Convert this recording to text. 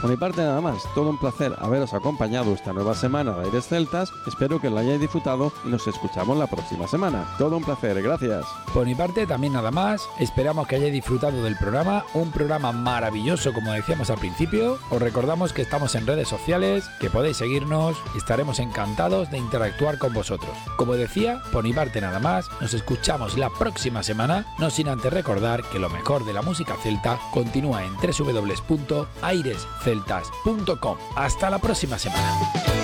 Por mi parte nada más, todo un placer haberos acompañado esta nueva semana de Aires Celtas, espero que lo hayáis disfrutado y nos escuchamos la próxima semana. Todo un placer, gracias. Por mi parte también nada más, esperamos que hayáis disfrutado del programa, un programa maravilloso como decíamos al principio. Os recordamos que estamos en redes sociales, que podéis seguirnos y estaremos encantados de interactuar con vosotros. Como decía, por mi parte nada más, nos escuchamos la próxima semana, no sin antes recordar que lo mejor de la música celta continúa en www.airesceltas.com. Hasta la próxima semana.